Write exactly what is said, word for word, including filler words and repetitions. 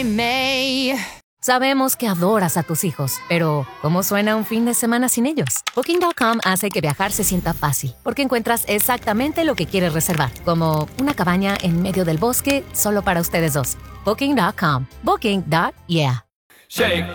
May, May. Sabemos que adoras a tus hijos, pero ¿cómo suena un fin de semana sin ellos? Booking punto com hace que viajar se sienta fácil, porque encuentras exactamente lo que quieres reservar, como una cabaña en medio del bosque solo para ustedes dos. Booking punto com. Booking. Yeah. Shake.